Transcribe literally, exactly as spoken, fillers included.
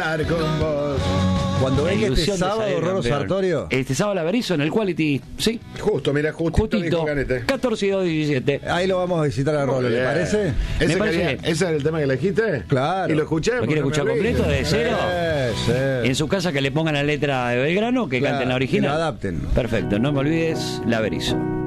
Con vos. Cuando venga este Ilusión de sábado, salir Rolo campeón. Sartorio. Este sábado la Berizo en el Quality, sí, Justo, mira, justito, justito, dijo Canete. catorce y dos diecisiete. Ahí lo vamos a visitar a Rolo, ¿le Bien. parece? ¿Ese, Me parece quería- bien. ¿Ese es el tema que elegiste? Claro. ¿Y lo escuché? ¿Lo Porque quiere me escuchar abriste. completo de cero? Sí, sí. En su casa que le pongan la letra de Belgrano, que Claro, canten la que original. lo adapten. Perfecto, no me olvides la Berizo.